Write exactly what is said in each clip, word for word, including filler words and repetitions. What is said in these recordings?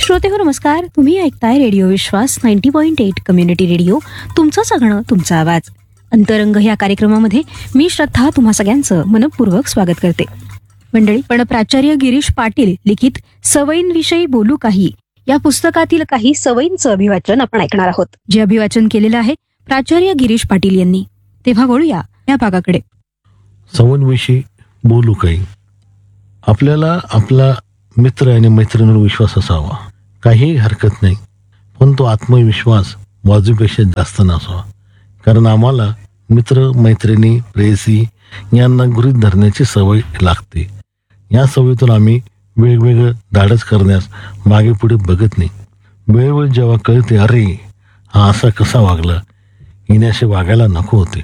श्रोते हो नमस्कार. तुम्ही ऐकताय रेडिओ विश्वास ninety point eight community radio. तुमचं सगळं तुमचा आवाज. अंतरंग या कार्यक्रमामध्ये मी श्रद्धा तुम्हा सगळ्यांचं मनपूर्वक स्वागत करते. मंडळी, पण प्राचार्य गिरीश पाटील लिखित सवयींविषयी बोलू काही या पुस्तकातील काही सवयींचं अभिवाचन आपण ऐकणार आहोत, जे अभिवाचन केलेलं आहे प्राचार्य गिरीश पाटील यांनी. तेव्हा वळूया या भागाकडे. सवयींविषयी बोलू काही. आपल्याला आपला मित्र आणि मैत्रिणीवर विश्वास असावा, काही हरकत नाही, पण तो आत्मविश्वास बाजूपेक्षा जास्त नसावा. कारण आम्हाला मित्र मैत्रिणी प्रेयसी यांना गृहीत धरण्याची सवय लागते. या सवयीतून आम्ही वेगवेगळं धाडस करण्यास मागे पुढे बघत नाही. वेळोवेळी जेव्हा कळते अरे हा असा कसा वागला, हिने असे वागायला नको होते,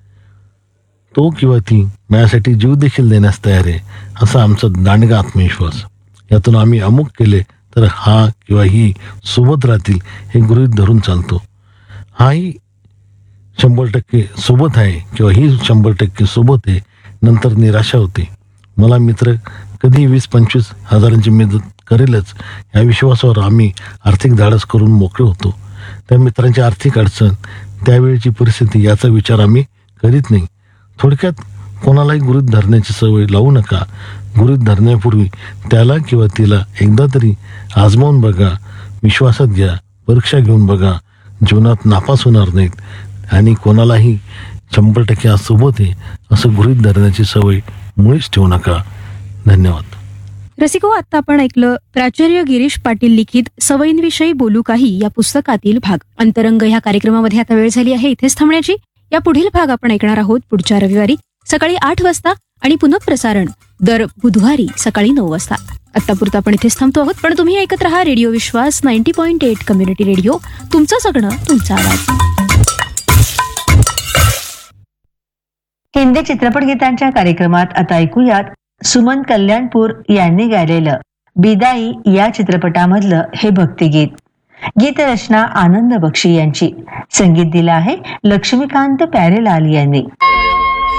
तो किंवा ती माझ्यासाठी जीव देखील देण्यास तयार आहे, असा आमचा दांडगा आत्मविश्वास. यातून आम्ही अमुक केले तर हा किंवा ही सोबत राहतील हे गृहीत धरून चालतो. हाही शंभर टक्के सोबत आहे किंवा ही शंभर टक्के सोबत आहे. नंतर निराशा होते. मला मित्र कधी वीस पंचवीस हजारांची मदत करेलच या विश्वासावर आम्ही आर्थिक धाडस करून मोकळे होतो. त्या मित्रांची आर्थिक अडचण, त्यावेळची परिस्थिती याचा विचार आम्ही करीत नाही. थोडक्यात कोणालाही गृहीत धरण्याची सवय लावू नका. गृहीत धरण्यापूर्वी त्याला किंवा तिला एकदा तरी आजमावून बघा, विश्वासात घ्या, परीक्षा घेऊन बघा. जीवनात नापास होणार नाहीत आणि कोणालाही शंभर टक्के आज सोबत आहे असं गृहीत धरण्याची सवय मुळीच ठेवू नका. धन्यवाद. रसिको, आता आपण ऐकलं प्राचार्य गिरीश पाटील लिखित सवयींविषयी बोलू काही या पुस्तकातील भाग. अंतरंग ह्या कार्यक्रमामध्ये आता वेळ झाली आहे इथेच थांबण्याची. या पुढील भाग आपण ऐकणार आहोत पुढच्या रविवारी सकाळी आठ वाजता आणि पुनःप्रसारण दर बुधवारी सकाळी नऊ वाजता. आतापुरतं आपण इथेच थांबतो आहोत, पण तुम्ही ऐकत राहा रेडिओ विश्वास ninety point eight community radio. तुमचं सगळं तुमचा आवाज. हिंदी चित्रपट गीतांच्या कार्यक्रमात आता ऐकूयात सुमन कल्याणपूर यांनी गायलेलं बिदाई या चित्रपटामधलं हे भक्तिगीत. गीतरचना आनंद बक्षी यांची, संगीत दिलं आहे लक्ष्मीकांत प्यारेलाल यांनी.